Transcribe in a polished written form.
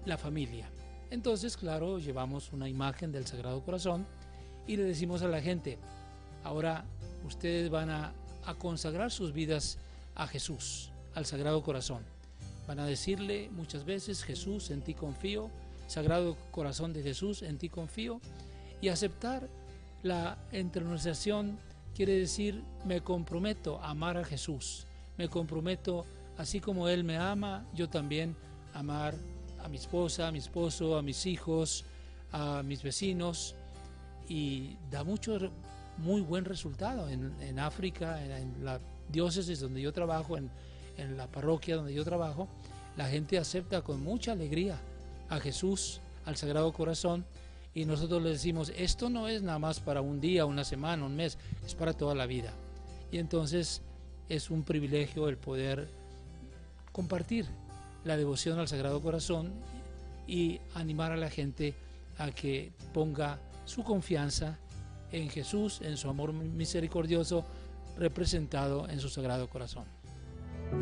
la familia. Entonces, claro, llevamos una imagen del Sagrado Corazón y le decimos a la gente, ahora ustedes van a consagrar sus vidas a Jesús, al Sagrado Corazón. Van a decirle muchas veces, Jesús, en ti confío, Sagrado Corazón de Jesús, en ti confío, y aceptar la entronización quiere decir, me comprometo a amar a Jesús, me comprometo, así como Él me ama, yo también amar a mi esposa, a mi esposo, a mis hijos, a mis vecinos, y da muy buen resultado en África, en la diócesis donde yo trabajo, en la parroquia donde yo trabajo. La gente acepta con mucha alegría a Jesús, al Sagrado Corazón, y nosotros le decimos, esto no es nada más para un día, una semana, un mes, es para toda la vida. Y entonces es un privilegio el poder compartir la devoción al Sagrado Corazón y animar a la gente a que ponga su confianza en Jesús, en su amor misericordioso representado en su Sagrado Corazón.